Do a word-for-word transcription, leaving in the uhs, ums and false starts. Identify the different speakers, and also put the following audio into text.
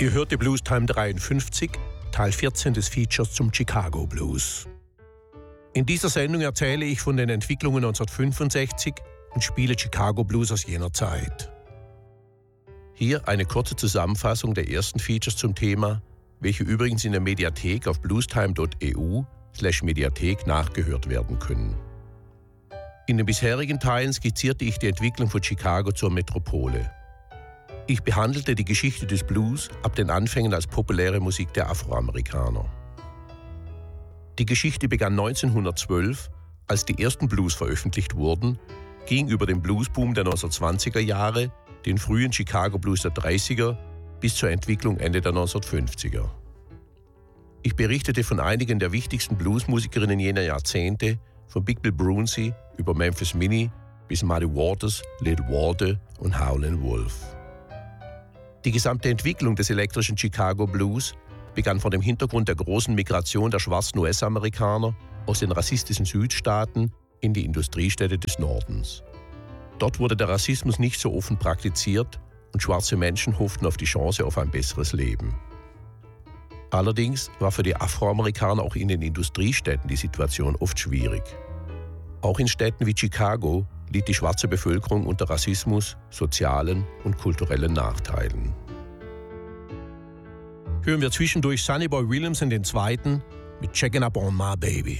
Speaker 1: Ihr hört die Blues Time dreiundfünfzig, Teil vierzehn des Features zum Chicago Blues. In dieser Sendung erzähle ich von den Entwicklungen neunzehnhundertfünfundsechzig und spiele Chicago Blues aus jener Zeit. Hier eine kurze Zusammenfassung der ersten Features zum Thema, welche übrigens in der Mediathek auf bluestime punkt e u slash Mediathek nachgehört werden können. In den bisherigen Teilen skizzierte ich die Entwicklung von Chicago zur Metropole. Ich behandelte die Geschichte des Blues ab den Anfängen als populäre Musik der Afroamerikaner. Die Geschichte begann neunzehnhundertzwölf, als die ersten Blues veröffentlicht wurden, ging über den Bluesboom der neunzehnhundertzwanziger Jahre, den frühen Chicago Blues der dreißiger bis zur Entwicklung Ende der neunzehnhundertfünfziger. Ich berichtete von einigen der wichtigsten Bluesmusikerinnen jener Jahrzehnte, von Big Bill Broonzy über Memphis Minnie bis Muddy Waters, Little Walter und Howlin' Wolf. Die gesamte Entwicklung des elektrischen Chicago Blues begann vor dem Hintergrund der großen Migration der schwarzen U S-Amerikaner aus den rassistischen Südstaaten in die Industriestädte des Nordens. Dort wurde der Rassismus nicht so offen praktiziert und schwarze Menschen hofften auf die Chance auf ein besseres Leben. Allerdings war für die Afroamerikaner auch in den Industriestädten die Situation oft schwierig. Auch in Städten wie Chicago litt die schwarze Bevölkerung unter Rassismus, sozialen und kulturellen Nachteilen. Hören wir zwischendurch Sonny Boy Williamson den Zweiten mit Checkin' Up on My Baby.